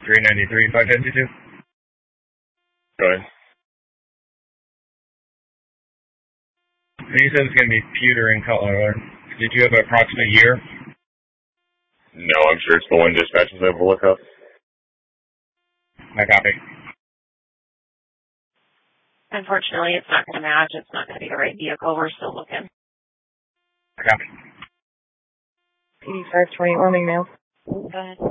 393, 552. Go ahead. You said it's going to be pewter in color. Did you have an approximate year? No, I'm sure it's the one dispatch is able to look up. I copy. Unfortunately, it's not going to match. It's not going to be the right vehicle. We're still looking. I copy. 8520 Orming Mail. Go ahead.